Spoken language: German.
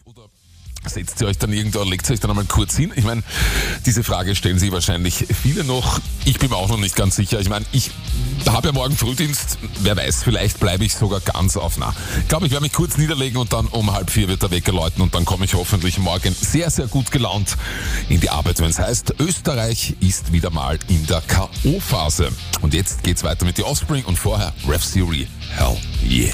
Oder setzt ihr euch dann irgendwo, legt ihr euch dann einmal kurz hin? Ich meine, diese Frage stellen sich wahrscheinlich viele noch. Ich bin mir auch noch nicht ganz sicher. Ich meine, ich habe ja morgen Frühdienst. Wer weiß, vielleicht bleibe ich sogar ganz auf nah. Ich glaube, ich werde mich kurz niederlegen und dann um 3:30 wird der Wecker läuten und dann komme ich hoffentlich morgen sehr, sehr gut gelaunt in die Arbeit, wenn es heißt, Österreich ist wieder mal in der K.O.-Phase. Und jetzt geht's weiter mit The Offspring und vorher Ref Theory. Hell yeah.